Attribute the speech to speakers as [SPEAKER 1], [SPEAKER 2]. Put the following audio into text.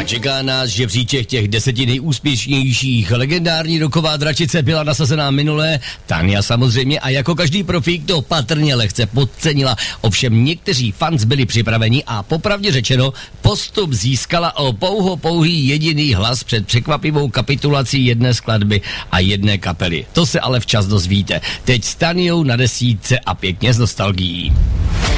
[SPEAKER 1] čeká nás žebříček těch 10 nejúspěšnějších. Legendární roková dračice byla nasazená minulé, Tania samozřejmě, a jako každý profík to patrně lehce podcenila. Ovšem někteří fans byli připraveni a popravdě řečeno, postup získala o pouhý jediný hlas před překvapivou kapitulací jedné skladby a jedné kapely. To se ale včas dozvíte. Teď s Taniou na desítce a pěkně s nostalgií.